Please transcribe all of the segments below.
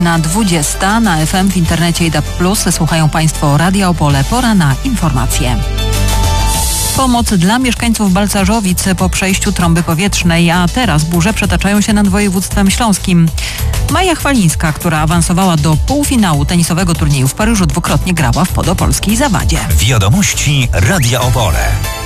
Na 20 na FM w internecie i DAB+. Słuchają Państwo Radia Opole. Pora na informacje. Pomoc dla mieszkańców Balcarzowic po przejściu trąby powietrznej, a teraz burze przetaczają się nad województwem śląskim. Maja Chwalińska, która awansowała do półfinału tenisowego turnieju w Paryżu, dwukrotnie grała w podopolskiej Zawadzie. Wiadomości Radia Opole.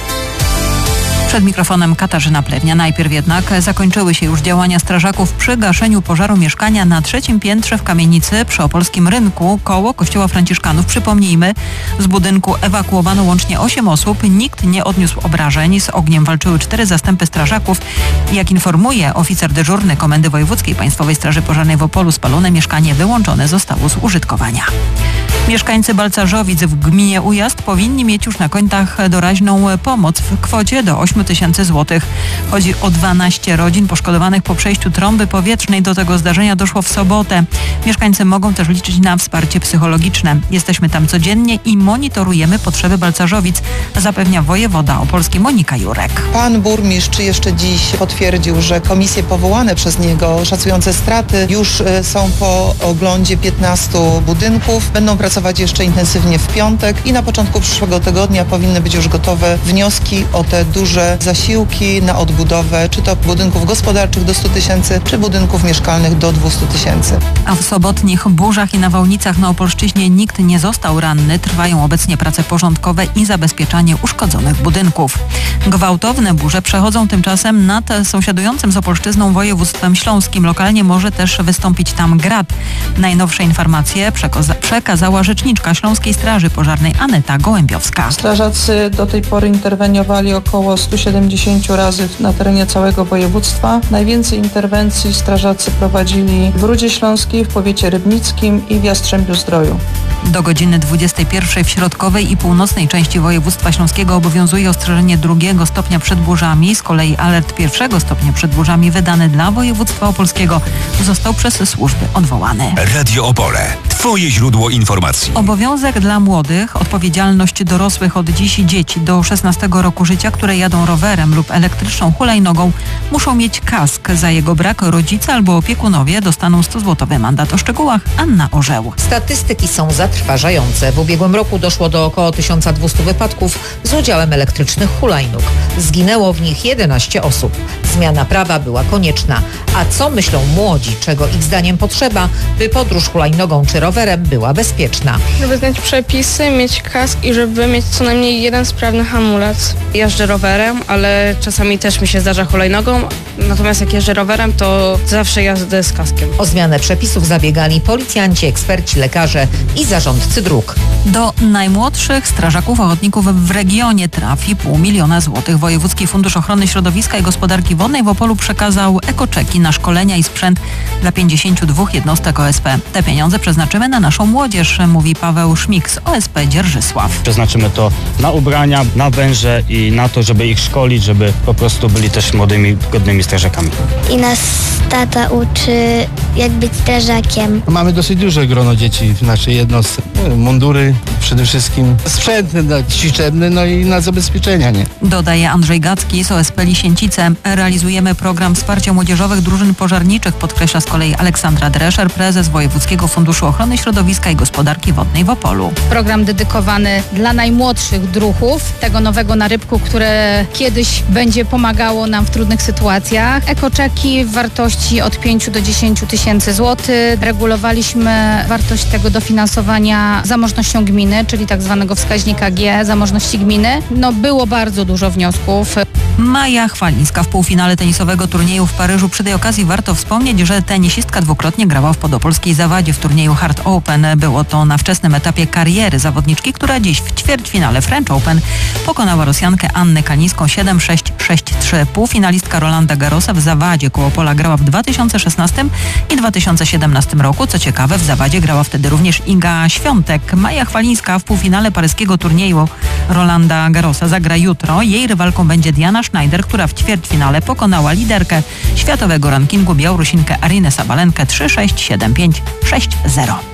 Przed mikrofonem Katarzyna Plewnia. Najpierw jednak zakończyły się już działania strażaków przy gaszeniu pożaru mieszkania na 3. piętrze w kamienicy przy Opolskim Rynku koło Kościoła Franciszkanów. Przypomnijmy, z budynku ewakuowano łącznie 8 osób. Nikt nie odniósł obrażeń. Z ogniem walczyły 4 zastępy strażaków. Jak informuje oficer dyżurny Komendy Wojewódzkiej Państwowej Straży Pożarnej w Opolu, spalone mieszkanie wyłączone zostało z użytkowania. Mieszkańcy Balcarzowic w gminie Ujazd powinni mieć już na kontach doraźną pomoc w kwocie do 8 000 złotych. Chodzi o 12 rodzin poszkodowanych po przejściu trąby powietrznej. Do tego zdarzenia doszło w sobotę. Mieszkańcy mogą też liczyć na wsparcie psychologiczne. Jesteśmy tam codziennie i monitorujemy potrzeby Balcarzowic, zapewnia wojewoda opolski Monika Jurek. Pan burmistrz jeszcze dziś potwierdził, że komisje powołane przez niego szacujące straty już są po oglądzie 15 budynków. Będą pracować jeszcze intensywnie w piątek i na początku przyszłego tygodnia powinny być już gotowe wnioski o te duże zasiłki na odbudowę, czy to budynków gospodarczych do 100 000, czy budynków mieszkalnych do 200 000. A w sobotnich burzach i nawałnicach na Opolszczyźnie nikt nie został ranny. Trwają obecnie prace porządkowe i zabezpieczanie uszkodzonych budynków. Gwałtowne burze przechodzą tymczasem nad sąsiadującym z Opolszczyzną województwem śląskim. Lokalnie może też wystąpić tam grad. Najnowsze informacje przekazała rzeczniczka Śląskiej Straży Pożarnej Aneta Gołębiowska. Strażacy do tej pory interweniowali około 170 razy na terenie całego województwa. Najwięcej interwencji strażacy prowadzili w Rudzie Śląskiej, w powiecie rybnickim i w Jastrzębiu-Zdroju. Do godziny 21 w środkowej i północnej części województwa śląskiego obowiązuje ostrzeżenie 2. stopnia przed burzami. Z kolei alert 1. stopnia przed burzami wydany dla województwa opolskiego został przez służby odwołany. Radio Opole. Twoje źródło informacji. Obowiązek dla młodych, odpowiedzialność dorosłych od dziś i dzieci do 16 roku życia, które jadą rowerem lub elektryczną hulajnogą, muszą mieć kask. Za jego brak rodzice albo opiekunowie dostaną 100-złotowy mandat. O szczegółach Anna Orzeł. Statystyki są zatrważające. W ubiegłym roku doszło do około 1200 wypadków z udziałem elektrycznych hulajnóg. Zginęło w nich 11 osób. Zmiana prawa była konieczna. A co myślą młodzi, czego ich zdaniem potrzeba, by podróż hulajnogą czy rowerem była bezpieczna? Żeby znać przepisy, mieć kask i żeby mieć co najmniej jeden sprawny hamulec. Jeżdżę rowerem, ale czasami też mi się zdarza hulajnogą. Natomiast jak jeżdżę rowerem, to zawsze jazdę z kaskiem. O zmianę przepisów zabiegali policjanci, eksperci, lekarze i zarządcy dróg. Do najmłodszych strażaków ochotników w regionie trafi 500 000 złotych. Wojewódzki Fundusz Ochrony Środowiska i Gospodarki Wodnej w Opolu przekazał ekoczeki na szkolenia i sprzęt dla 52 jednostek OSP. Te pieniądze przeznaczymy na naszą młodzież, mówi Paweł Szmik z OSP Dzierżysław. Przeznaczymy to na ubrania, na węże i na to, żeby ich szkolić, żeby po prostu byli też młodymi, godnymi strażakami. I nas tata uczy, jak być strażakiem. Mamy dosyć duże grono dzieci w naszej jednostce. Mundury przede wszystkim, sprzęt ćwiczebny, no i na zabezpieczenia, nie? Dodaje Andrzej Gacki z OSP Lisięcice. Realizujemy program wsparcia młodzieżowych drużyn pożarniczych, podkreśla z kolei Aleksandra Drescher, prezes Wojewódzkiego Funduszu Ochrony Środowiska i Gospodarki Wodnej w Opolu. Program dedykowany dla najmłodszych druhów, tego nowego narybku, które kiedyś będzie pomagało nam w trudnych sytuacjach. Ekoczeki w wartości od 5 do 10 000 złotych. Regulowaliśmy wartość tego dofinansowania zamożnością gminy, czyli tak zwanego wskaźnika G, zamożności gminy. Było bardzo dużo wniosków. Maja Chwalińska w półfinale tenisowego turnieju w Paryżu. Przy tej okazji warto wspomnieć, że tenisistka dwukrotnie grała w podopolskiej Zawadzie w turnieju Hard Open. Było to na wczesnym etapie kariery zawodniczki, która dziś w ćwierćfinale French Open pokonała Rosjankę Annę Kalińską 7-6, 6-3. Półfinalistka Rolanda Garrosa w Zawadzie koło Opola grała w 2016 i 2017 roku. Co ciekawe, w Zawadzie grała wtedy również Iga Świątek. Maja Chwalińska w półfinale paryskiego turnieju Rolanda Garrosa zagra jutro. Jej rywalką będzie Diana Schneider, która w ćwierćfinale pokonała liderkę światowego rankingu Białorusinkę Arinę Sabalenkę 3-6, 7-5, 6-0.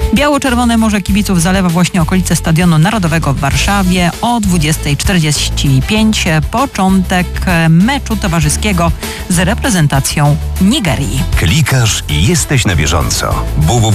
Biało-czerwone morze kibiców zalewa właśnie okolice Stadionu Narodowego w Warszawie. O 20:45 początek meczu towarzyskiego z reprezentacją Nigerii. Klikasz i jesteś na bieżąco.